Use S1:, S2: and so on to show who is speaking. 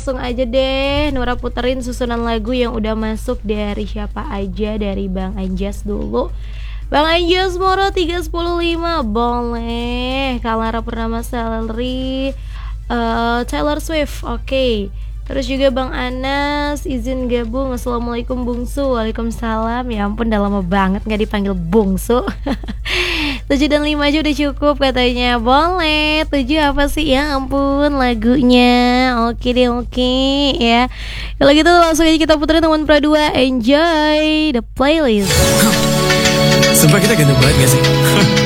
S1: langsung aja deh Nura puterin susunan lagu yang udah masuk dari siapa aja. Dari Bang Anjas dulu. Bang Anjas Moro 315 boleh. Kalara Purnama Salary, Taylor Swift, oke. Terus juga Bang Anas izin gabung. Assalamualaikum Bungsu. Waalaikumsalam. Ya ampun udah lama banget gak dipanggil Bungsu. 7 dan 5 aja udah cukup katanya. Boleh 7 apa sih? Ya ampun lagunya. Oke deh oke ya. Kalau gitu langsung aja kita puterin teman Pra 2. Enjoy the playlist.
S2: Sumpah kita ganteng banget gak sih?